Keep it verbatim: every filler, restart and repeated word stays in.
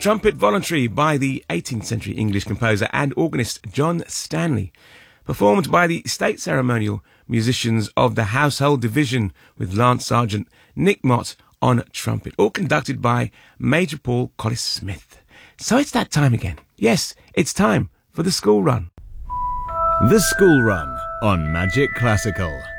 Trumpet Voluntary by the eighteenth century English composer and organist John Stanley, performed by the State Ceremonial Musicians of the Household Division with Lance Sergeant Nick Mott on trumpet, all conducted by Major Paul Collis Smith. So it's that time again. Yes, it's time for the school run. The School Run on Magic Classical.